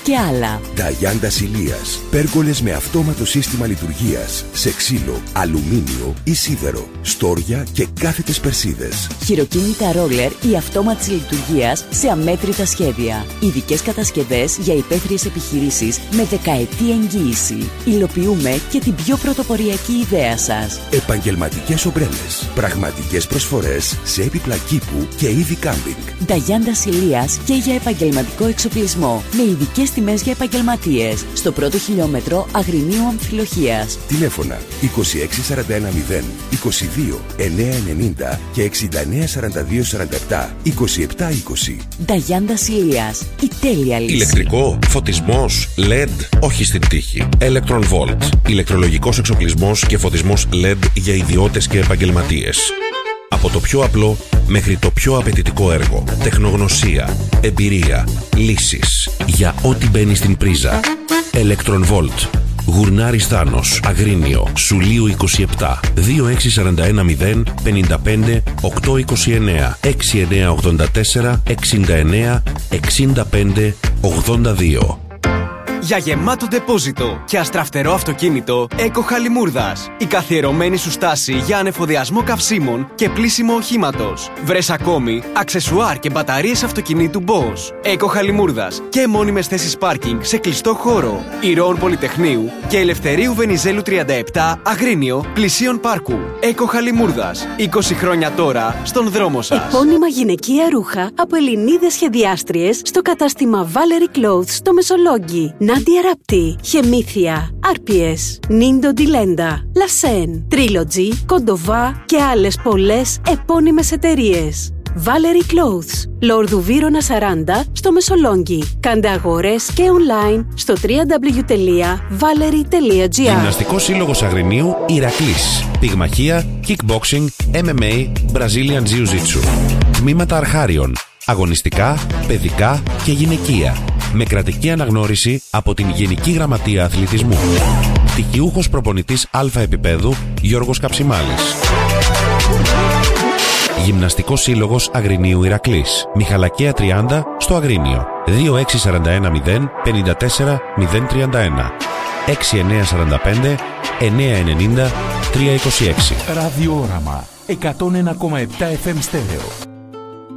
και άλλα. Νταγιάντα Ηλίας. Πέργκολες με αυτόματο σύστημα λειτουργίας σε ξύλο, αλουμίνιο ή σίδερο, στόρια και κάθετες περσίδες. Χειροκίνητα ρόλερ ή αυτόματης λειτουργίας σε αμέτρητα σχέδια. Ειδικές κατασκευές για υπαίθριες επιχειρήσεις με δεκαετή εγγύηση. Υλοποιούμε και την πιο πρωτοποριακή ιδέα σας. Επαγγελματικές ομπρέλες. Πραγματικές προσφορές σε έπιπλα κήπου και είδη κάμπινγκ. Νταγιάντα Ηλίας και για επαγγελματικό εξοπλισμό. Με ειδικές τιμές για επαγγελματίες. Στο πρώτο χιλιόμετρο Αγρινίου Αμφιλοχίας. Τηλέφωνα 26410 22 990 και 694247 2720. Νταγιάντα Ηλίας. Η τέλεια λύση. Ηλεκτρικό, φωτισμός, LED, όχι στην τύχη. Electron Volt. Ηλεκτρολογικός εξοπλισμός και φωτισμός LED για ιδιώτες και επαγγελματίες. Από το πιο απλό μέχρι το πιο απαιτητικό έργο. Τεχνογνωσία, εμπειρία, λύσεις. Για ό,τι μπαίνει στην πρίζα. Electron Volt. Γουρνάρης Θάνος, Αγρίνιο, Σουλίου 27, 26410 55 829, 6984 69 65 82. Για γεμάτο ντεπόζιτο και αστραφτερό αυτοκίνητο, Eco Χαλιμούρδας. Η καθιερωμένη σου στάση για ανεφοδιασμό καυσίμων και πλύσιμο οχήματος. Βρες ακόμη αξεσουάρ και μπαταρίες αυτοκινήτου Bosch. Eco Χαλιμούρδας και μόνιμες θέσεις πάρκινγκ σε κλειστό χώρο. Ηρώων Πολυτεχνείου και Ελευθερίου Βενιζέλου 37, Αγρίνιο, πλησίον πάρκου. Eco Χαλιμούρδας. 20 χρόνια τώρα στον δρόμο σας. Επώνυμα γυναικεία ρούχα από Ελληνίδες σχεδιάστριες στο κατάστημα Valerie Clothes στο Μεσολόγγι. Νάντια Ράπτη, Χεμήθεια, Άρπιες, Νίντο Ντιλέντα, Λασέν, Trilogy, Κοντοβά και άλλες πολλές επώνυμες εταιρείες. Valerie Clothes, Λόρδου Βύρωνα 40 στο Μεσολόγγι. Κάντε αγορές και online στο www.valerie.gr. Γυμναστικός Σύλλογος Αγρινίου Ηρακλής. Πυγμαχία, kickboxing, MMA, Brazilian Jiu-Jitsu. Τμήματα αρχάριων. Αγωνιστικά, παιδικά και γυναικεία. Με κρατική αναγνώριση από την Γενική Γραμματεία Αθλητισμού. Πτυχιούχος προπονητής Α επίπεδου Γιώργος Καψιμάλης. Γυμναστικός Σύλλογος Αγρινίου Ηρακλής. Μιχαλακαία 30 στο Αγρίνιο. 26410 54 031. 6945 990 326. Ραδιόραμα 101,7 FM στέρεο.